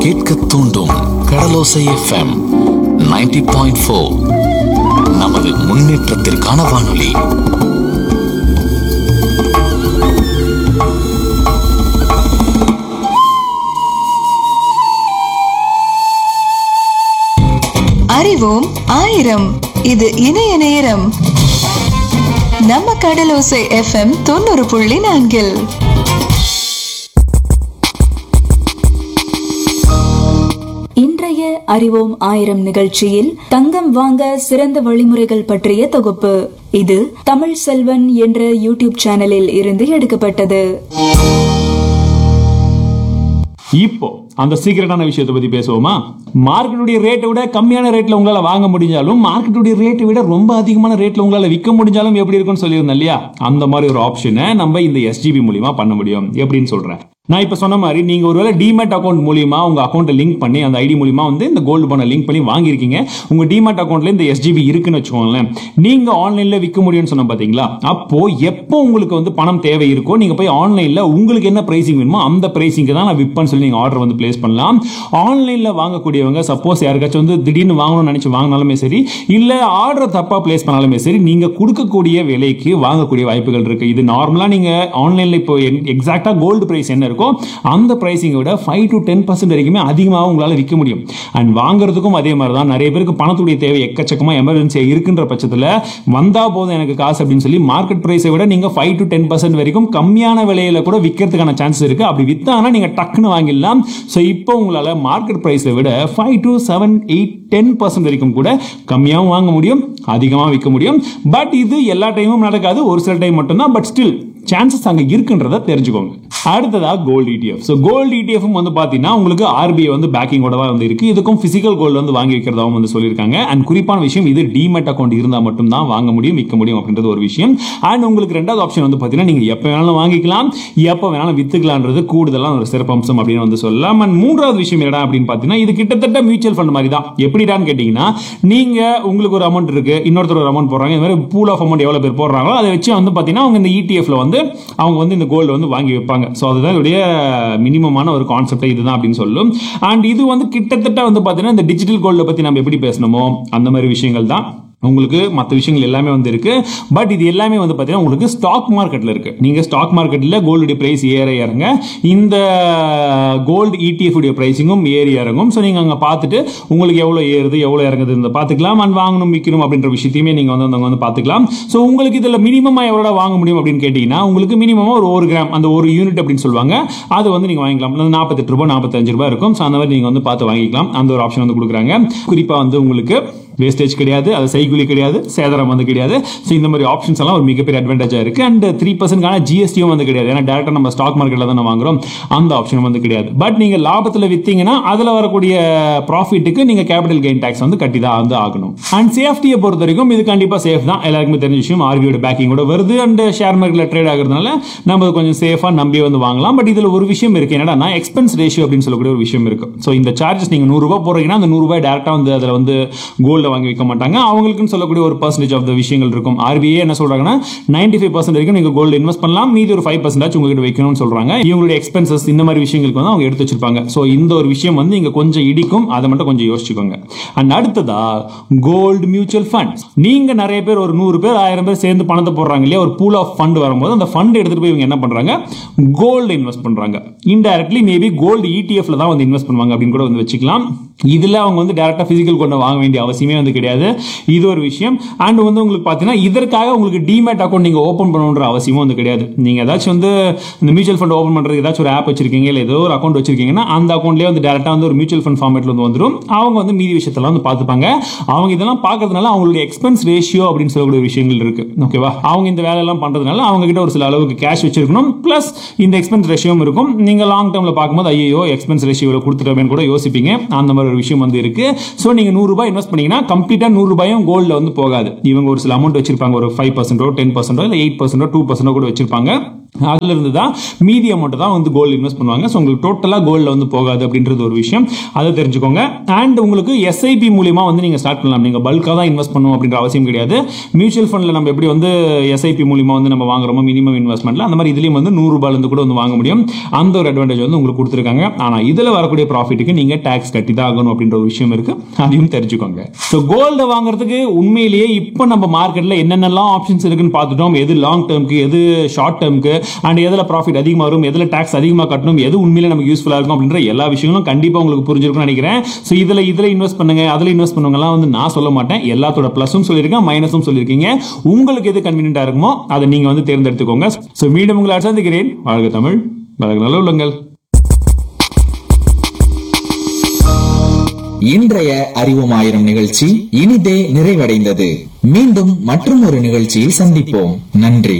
கேட்க தூண்டும் கடலோசை எஃப்எம் 90.4. நமது முன்னேற்றத்திற்கான வானொலி. அறிவோம் ஆயிரம். இது இணைய நேரம். நம்ம கடலோசை எஃப்எம் 90.4. இன்றைய அறிவோம் ஆயிரம் நிகழ்ச்சியில் தங்கம் வாங்க சிறந்த வழிமுறைகள் பற்றிய தொகுப்பு. இது தமிழ் செல்வன் என்ற யூடியூப் சேனலில் இருந்து எடுக்கப்பட்டது. இப்போ அந்த சீக்கிரட்டான விஷயத்தை பத்தி பேசுவோமா? மார்க்கெட்டுடைய ரேட்டை விட கம்மியான ரேட்ல உங்களால வாங்க முடிஞ்சாலும், மார்க்கெட்டுடைய ரேட்டை விட ரொம்ப அதிகமான ரேட்ல உங்களால விற்க முடிஞ்சாலும் எப்படி இருக்கும்னு சொல்லியிருந்தேன் இல்லையா? அந்த மாதிரி ஒரு ஆப்ஷனை நம்ம இந்த எஸ்ஜிபி மூலியமா பண்ண முடியும். எப்படின்னு சொல்றேன். நான் இப்ப சொன்ன மாதிரி நீங்க ஒருவேளை டிமேட் அக்கௌண்ட் மூலியமா உங்க அக்கௌண்ட்டை லிங்க் பண்ணி அந்த ஐடி மூலியமா வந்து இந்த கோல்டு பாண்டை லிங்க் பண்ணி வாங்கியிருக்கீங்க. உங்க டிமேட் அக்கௌண்ட்ல இந்த எஸ்ஜிபி இருக்குன்னு வச்சுக்கோங்களேன். நீங்க ஆன்லைன்ல விற்க முடியும்னு சொன்ன பாத்தீங்களா? அப்போ எப்போ உங்களுக்கு வந்து பணம் தேவை இருக்கோ நீங்க போய் ஆன்லைன்ல உங்களுக்கு என்ன பிரைசிங் வேணுமோ அந்த பிரைசிங்க்கு தான் நான் விற்பேன்னு சொல்லி நீங்க ஆர்டர் வந்து பிளேஸ் பண்ணலாம். ஆன்லைன்ல வாங்கக்கூடியவங்க சப்போஸ் யாருக்காச்சும் வந்து திடீர்னு வாங்கணும்னு நினைச்சு வாங்கினாலுமே சரி, இல்ல ஆர்டர் தப்பா பிளேஸ் பண்ணாலுமே சரி, நீங்க கொடுக்கக்கூடிய விலைக்கு வாங்கக்கூடிய வாய்ப்புகள் இருக்கு. இது நார்மலா நீங்க ஆன்லைன்ல இப்போ எக்ஸாக்டா கோல்டு பிரைஸ் என்ன இருக்கோ அந்த பிரைசிங்கை விட 5 to 10% வரைக்குமே அதிகமாக உங்களால விற்க முடியும். அண்ட் வாங்குறதுக்கும் அதே மாதிரி தான். நிறைய பேருக்கு பணத்துடைய தேவை எக்கச்சக்கமா எமர்ஜென்சியா இருக்குன்ற பட்சத்தில் வந்தா போதும் எனக்கு காசு அப்படின்னு சொல்லி மார்க்கெட் பிரைஸை விட நீங்க 5 to 10% வரைக்கும் கம்மியான விலையில கூட விற்கிறதுக்கான சான்சஸ் இருக்கு. அப்படி வித்தாங்கன்னா நீங்க டக்குன்னு வாங்கிடலாம். ஸோ இப்போ உங்களால மார்க்கெட் பிரைஸை விட 5 to 7, 8, 10% வரைக்கும் கூட கம்மியாகவும் வாங்க முடியும், அதிகமாக விற்க முடியும். பட் இது எல்லா டைமும் நடக்காது, ஒரு சில டைம் மட்டும்தான். பட் ஸ்டில் சான்சஸ் அங்க இருக்குன்றத தெரிஞ்சுக்கோங்க. அடுத்ததா gold ETF. So gold ETF வந்து பாத்தீங்கன்னா உங்களுக்கு RBI வந்து பேக்கிங்கோட தான் வந்து இருக்கு. இதுக்கும் பிசிக்கல் கோல்டு வந்து வாங்கி வைக்கிறதாவும் வந்து சொல்லியிருக்காங்க. அண்ட் குறிப்பான விஷயம், இது டிமெட் அக்கௌண்ட் இருந்தா மட்டும் தான் வாங்க முடியும், விற்க முடியும் அப்படின்றது ஒரு விஷயம். அண்ட் உங்களுக்கு ரெண்டாவது ஆப்ஷன் வந்து பாத்தீங்கன்னா நீங்க எப்ப வேணாலும் வாங்கிக்கலாம், எப்ப வேணாலும் வித்துக்கலாம்ன்றது கூடுதலான ஒரு சிறப்பம்சம் அப்படின்னு வந்து சொல்லலாம். அண்ட் மூன்றாவது விஷயம் என்னடா அப்படின்னு பாத்தீங்கன்னா, இது கிட்டத்தட்ட மியூச்சுவல் ஃபண்ட் மாதிரி தான். எப்படிடான்னு கேட்டீங்கன்னா, நீங்க உங்களுக்கு ஒரு அமௌண்ட் இருக்கு, இன்னொருத்தர் ஒரு அமௌண்ட் போடுறாங்க. இந்த மாதிரி பூல் ஆஃப் அமௌண்ட் எவ்வளவு பேர் போடுறாங்களோ அதை வச்சு வந்து பாத்தீங்கன்னா அவங்க இந்த ETFல வந்து அவங்க வந்து இந்த கோல்டு வந்து வாங்கி வைப்பாங்க. ஸோ அதுதான் இதோடைய மினிமமான ஒரு கான்செப்ட் இதுதான் அப்படின்னு சொல்லும். அண்ட் இது வந்து கிட்டத்தட்ட வந்து பார்த்தீங்கன்னா இந்த டிஜிட்டல் கோல்டை பற்றி நம்ம எப்படி பேசணுமோ அந்த மாதிரி விஷயங்கள் தான். உங்களுக்கு மற்ற விஷயங்கள் எல்லாமே வந்து இருக்கு. பட் இது எல்லாமே வந்து பார்த்தீங்கன்னா உங்களுக்கு ஸ்டாக் மார்க்கெட்டில் இருக்கு. நீங்கள் ஸ்டாக் மார்க்கெட்டில் கோல்டுடைய பிரைஸ் ஏற இறங்க இந்த கோல்டு ETF உடைய பிரைசிங்கும் ஏறி இறங்கும். ஸோ நீங்கள் அங்கே பார்த்துட்டு உங்களுக்கு எவ்வளோ ஏறுது எவ்வளோ இறங்குது பார்த்துக்கலாம். அண்ட் வாங்கணும் விற்கணும் அப்படின்ற விஷயத்தையுமே நீங்கள் வந்து அங்கே வந்து பார்த்துக்கலாம். ஸோ உங்களுக்கு இதில் மினிமமாக எவ்வளோ வாங்க முடியும் அப்படின்னு கேட்டிங்கன்னா, உங்களுக்கு மினிமமாக ஒரு கிராம், அந்த ஒரு யூனிட் அப்படின்னு சொல்லுவாங்க, அது வந்து நீங்கள் வாங்கிக்கலாம். 48 ரூபாய் 45 ரூபாய் இருக்கும். ஸோ அந்த மாதிரி நீங்கள் வந்து பார்த்து வாங்கிக்கலாம். அந்த ஒரு ஆப்ஷன் வந்து கொடுக்குறாங்க. குறிப்பாக வந்து உங்களுக்கு வேஸ்டேஜ் கிடையாது, அது சைக்கிளி கிடையாது, சேதாரம் வந்து கிடையாது. ஸோ இந்த மாதிரி ஆப்ஷன்ஸ் எல்லாம் ஒரு மிகப்பெரிய அட்வான்டேஜாக இருக்கு. அண்ட் 3% ஜிஎஸ்டியும் வந்து கிடையாது. ஏன்னா டேரக்டா நம்ம ஸ்டாக் மார்க்கெட்ல தான் வாங்குறோம், அந்த ஆப்ஷன் வந்து கிடையாது. பட் நீங்க லாபத்தில் வித்தீங்கன்னா அதில் வரக்கூடிய ப்ராஃபிட்டுக்கு நீங்க கேபிட்டல் கெயின் டாக்ஸ் வந்து கட்டி தான் வந்து ஆகணும். அண்ட் சேஃப்டியை பொறுத்த வரைக்கும் இது கண்டிப்பா சேஃப் தான். எல்லாருக்குமே தெரிஞ்ச விஷயம். RBI பேக்கிங்கோட வருது. அண்ட் ஷேர் மார்க்கெட்ல ட்ரேட் ஆகுறதுனால நம்ம கொஞ்சம் சேஃபா நம்பி வந்து வாங்கலாம். பட் இதுல ஒரு விஷயம் இருக்கு. என்னன்னா எக்ஸ்பென்ஸ் ரேஷியோ அப்படின்னு சொல்லக்கூடிய ஒரு விஷயம் இருக்கு. ஸோ இந்த சார்ஜஸ் நீங்க 100 ரூபாய் போடுறீங்கன்னா அந்த 100 ரூபாய் டேரக்டா வந்து அதில் வந்து கோல்ட வாங்கி வைக்க மாட்டாங்க. அவங்களுக்குன்னு சொல்லக்கூடிய ஒரு பர்சன்டேஜ் ஆஃப் த விஷயங்கள் இருக்கும். RBI என்ன சொல்றாங்கன்னா 95% வரைக்கும் நீங்க கோல்டு இன்வெஸ்ட் பண்ணலாம், மீதி ஒரு 5% உங்ககிட்ட வைக்கணும்னு சொல்றாங்க. இவங்களுடைய எக்ஸ்பென்சஸ் இந்த மாதிரி விஷயங்களுக்கு வந்து அவங்க எடுத்து வச்சிருப்பாங்க. ஸோ இந்த ஒரு விஷயம் வந்து இங்க கொஞ்சம் இடிக்கும், அதை மட்டும் கொஞ்சம் யோசிச்சுக்கோங்க. அண்ட் அடுத்ததா கோல்டு மியூச்சுவல் ஃபண்ட். நீங்க நிறைய பேர் ஒரு 100 பேர் 1000 பேர் சேர்ந்து பணத்தை போடுறாங்க இல்லையா, ஒரு பூல் ஆஃப் ஃபண்ட் வரும்போது அந்த ஃபண்ட் எடுத்துட்டு போய் இவங்க என்ன பண்றாங்க, கோல்டு இன்வெஸ்ட் பண்றாங்க. இன்டைரக்ட்லி மேபி கோல்டு ETFல தான் வந்து இன்வெஸ்ட் பண்ணுவாங்க அப்படின்னு கூட வந்து வச்சுக்கலாம். இதுல அவங்க வந்து டைரக்டா பிசிக்கல் கோல்ட வாங்க வேண்டிய அவசியமே வந்து கிடையாது. இது ஒரு விஷயம். அண்ட் வந்து உங்களுக்கு பார்த்தீங்கன்னா இதற்காக உங்களுக்கு டிமேட் அக்கௌண்ட் நீங்க ஓப்பன் பண்ணணுன்ற அவசியமும் வந்து கிடையாது. நீங்க ஏதாச்சும் வந்து இந்த மியூச்சுவல் ஃபண்ட் ஓப்பன் பண்றதுக்கு ஏதாச்சும் ஒரு ஆப் வச்சிருக்கீங்க, இல்லை ஏதோ ஒரு அக்கௌண்ட் வச்சிருக்கீங்கன்னா அந்த அக்கௌண்ட்லேயே வந்து டேரக்டா வந்து ஒரு மியூச்சுவல் ஃபண்ட் ஃபார்மேட்ல வந்து வந்துடும். அவங்க வந்து மீதி விஷயத்தெல்லாம் வந்து பார்த்துப்பாங்க. அவங்க இதெல்லாம் பார்க்கறதுனால அவங்களுடைய எக்ஸ்பென்ஸ் ரேஷியோ அப்படின்னு சொல்லக்கூடிய விஷயங்கள் இருக்கு. ஓகேவா? அவங்க இந்த வேலையெல்லாம் பண்றதுனால அவங்க கிட்ட ஒரு சில அளவுக்கு கேஷ் வச்சிருக்கணும், பிளஸ் இந்த எக்ஸ்பென்ஸ் ரேஷியோவும் இருக்கும். நீங்க லாங் டேர்ம்ல பார்க்கும்போது ஐயோ எக்ஸ்பென்ஸ் ரேஷியோ கொடுத்துட்டோம்னு கூட யோசிப்பீங்க. அந்த மாதிரி ஒரு விஷயம் வந்து இருக்கு. சோ நீங்க 100 ரூபாய் இன்வெஸ்ட் பண்ணீங்கன்னா கம்ப்ளீட்டா 100 ரூபாயும் கோல்ட்ல வந்து போகாது. இவங்க ஒரு சில அமௌண்ட் வச்சிருப்பாங்க, ஒரு 5%, 10%, இல்ல 8%, 2% கூட வச்சிருப்பாங்க. அதுல இருந்து தான் மீதி அமௌண்ட் தான் வந்து கோல்டு இன்வெஸ்ட் பண்ணுவாங்க. ஸோ உங்களுக்கு டோட்டலா கோல்ட்ல வந்து போகாது அப்படின்றது ஒரு விஷயம், அதை தெரிஞ்சுக்கோங்க. அண்ட் உங்களுக்கு எஸ்ஐபி மூலியமா வந்து நீங்க ஸ்டார்ட் பண்ணலாம். நீங்க பல்கா தான் இன்வெஸ்ட் பண்ணணும் அப்படின்ற அவசியம் கிடையாது. மியூச்சுவல் ஃபண்ட்ல நம்ம எப்படி வந்து எஸ்ஐபி மூலியமா வந்து நம்ம வாங்குறோமோ மினிமம் இன்வெஸ்ட்மெண்ட்ல, அந்த மாதிரி இதுலயும் வந்து 100 ரூபாயில இருந்து கூட வந்து வாங்க முடியும். அந்த ஒரு அட்வான்டேஜ் வந்து உங்களுக்கு கொடுத்துருக்காங்க. ஆனா இதுல வரக்கூடிய ப்ராஃபிட்டுக்கு நீங்க டாக்ஸ் கட்டி தான் ஆகணும் அப்படின்ற ஒரு விஷயம் இருக்கு, அதையும் தெரிஞ்சுக்கோங்க. ஸோ கோல்டு வாங்குறதுக்கு உண்மையிலேயே இப்போ நம்ம மார்க்கெட்ல என்னென்னலாம் ஆப்ஷன்ஸ் இருக்குன்னு பார்த்துட்டோம். எது லாங் டேர்முக்கு, எது ஷார்ட் டேர்முக்கு, அண்ட் எதுல ப்ராஃபிட் அதிகமாக வரும், எதுல டாக்ஸ் அதிகமாக கட்டணும், எது உண்மையிலே நமக்கு யூஸ்ஃபுல்லா இருக்கும் அப்படின்ற எல்லா விஷயங்களும் கண்டிப்பா உங்களுக்கு புரிஞ்சிருக்கும்னு நினைக்கிறேன். ஸோ இதுல இன்வெஸ்ட் பண்ணுங்க, அதுல இன்வெஸ்ட் பண்ணுங்கலாம் வந்து நான் சொல்ல மாட்டேன். எல்லாத்தோட பிளஸும் சொல்லியிருக்கேன், மைனஸும் சொல்லியிருக்கீங்க. உங்களுக்கு எது கன்வீனியன்டா இருக்குமோ அதை நீங்க வந்து தேர்ந்தெடுத்துக்கோங்க. ஸோ மீண்டும் உங்களை சந்திக்கிறேன். வாழ்க தமிழ், வாழ்க நல்ல உள்ளங்கள். இன்றைய அறிவோம் ஆயிரம் நிகழ்ச்சி இனிதே நிறைவடைந்தது. மீண்டும் மற்றும் ஒரு நிகழ்ச்சியில் சந்திப்போம். நன்றி.